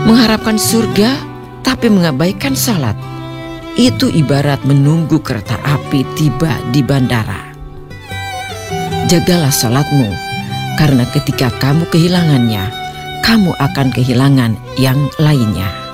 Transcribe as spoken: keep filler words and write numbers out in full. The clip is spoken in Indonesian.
Mengharapkan surga tapi mengabaikan salat, itu ibarat menunggu kereta api tiba di bandara. Jagalah salatmu, karena ketika kamu kehilangannya, kamu akan kehilangan yang lainnya.